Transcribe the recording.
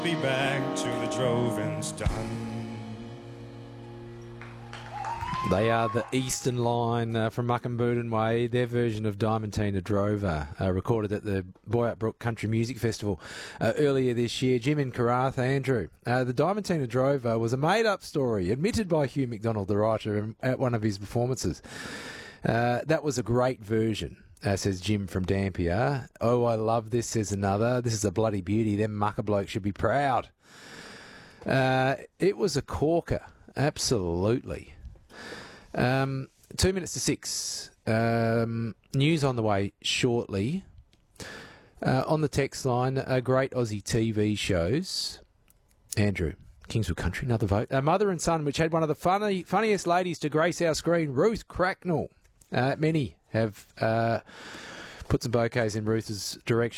Be back to the Drovins done. They are the Eastern Line from Muckenbooten Way. Their version of Diamantina Drover, recorded at the Boyup Brook Country Music Festival earlier this year. Jim in Karratha, Andrew. The Diamantina Drover was a made-up story, admitted by Hugh McDonald, the writer, at one of his performances. That was a great version, says Jim from Dampier. Oh, I love this, says another. This is a bloody beauty. Them mucker blokes should be proud. It was a corker, absolutely. 2 minutes to 6. News on the way shortly. On the text line, great Aussie TV shows. Andrew, Kingswood Country, another vote. Mother and Son, which had one of the funniest ladies to grace our screen, Ruth Cracknell. Many have put some bouquets in Ruth's direction.